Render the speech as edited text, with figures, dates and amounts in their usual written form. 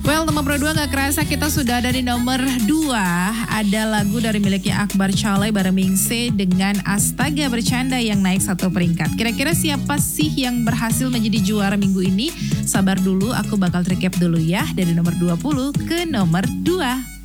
Well, nomor 2 gak kerasa kita sudah ada di nomor 2. Ada lagu dari miliknya Akbar Calay bareng Mingse dengan Astaga Bercanda yang naik 1 peringkat. Kira-kira siapa sih yang berhasil menjadi juara minggu ini? Sabar dulu, aku bakal recap dulu ya. Dari nomor 20 ke nomor 2.